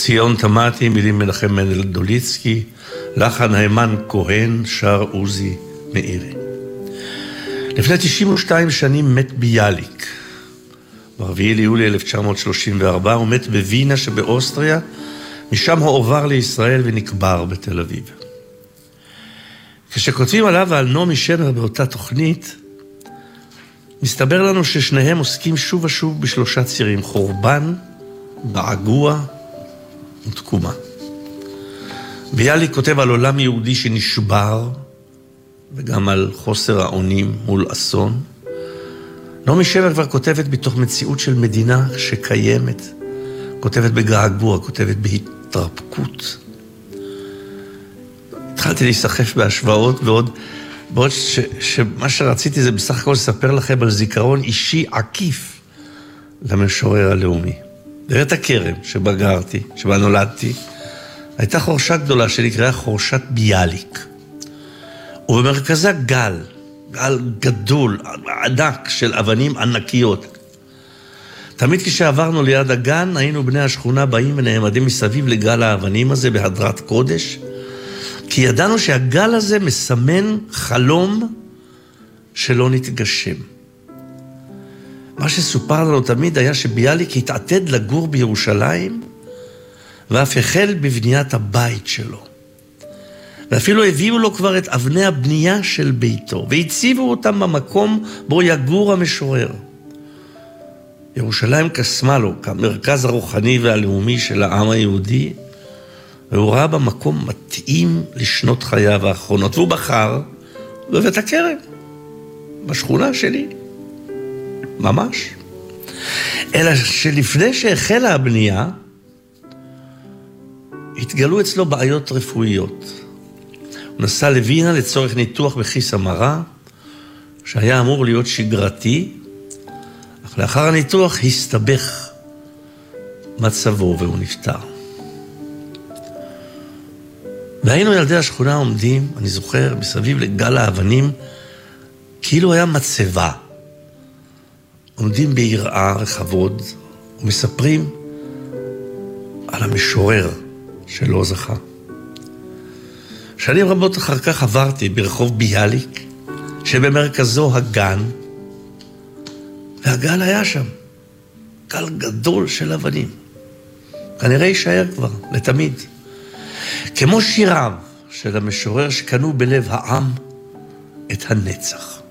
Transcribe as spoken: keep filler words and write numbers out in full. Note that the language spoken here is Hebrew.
ציון תמתי, מילים מנחם מנדל דוליצקי, לחן היימן כהן, שר עוזי מאירי. לפני תשעים ושתיים שנים מת ביאליק. ברביעי ליולי אלף תשע מאות שלושים וארבע הוא מת בווינה שבאוסטריה, משם הוא עובר לישראל ונקבר בתל אביב. כשכותבים עליו ועל נעמי שמר באותה תוכנית, מסתבר לנו ששניהם עוסקים שוב ושוב בשלושה צירים, חורבן, בעגוע ותקומה. ביאליק כותב על עולם יהודי שנשבר, וגם על חוסר האונים מול אסון. נעמי שמר כבר כותבת בתוך מציאות של מדינה שקיימת, כותבת בגעגוע, כותבת בהתרפקות. התחלתי להיסחף בהשוואות, ועוד בעוד ש, שמה שרציתי זה בסך הכל לספר לכם על זיכרון אישי עקיף למשורר הלאומי. בבית הכרם שבה גרתי, שבה נולדתי, הייתה חורשה גדולה שנקראה חורשת ביאליק. ובמרכזה גל, גל גדול, ענק של אבנים ענקיות. תמיד כשעברנו ליד הגן, היינו בני השכונה באים ונעמדים מסביב לגל האבנים הזה בהדרת קודש, כי ידענו שהגל הזה מסמן חלום שלא נתגשם. מה שסופר לנו תמיד היה שביאליק התעתד לגור בירושלים, ואף החל בבניית הבית שלו. ואפילו הביאו לו כבר את אבני הבנייה של ביתו, והציבו אותם במקום בו יגור המשורר. ירושלים קסמה לו כמרכז הרוחני והלאומי של העם היהודי, והוא ראה במקום מתאים לשנות חייו האחרונות, והוא בחר בבית הכרם, בשכונה שלי, ממש. אלא שלפני שהחלה הבנייה, התגלו אצלו בעיות רפואיות. הוא נסע לווינה לצורך ניתוח בכיס המרה, שהיה אמור להיות שגרתי, אך לאחר הניתוח הסתבך מצבו והוא נפטר. והיינו ילדי השכונה עומדים, אני זוכר, מסביב לגל האבנים, כאילו היה מצבה. עומדים ביראה רחבות ומספרים על המשורר שלא זכה. שנים רבות אחר כך עברתי ברחוב ביאליק, שבמרכזו הגן, והגל היה שם, גל גדול של אבנים. כנראה יישאר כבר, לתמיד. כמו שיריו של המשורר שקנו בלב העם את הנצח.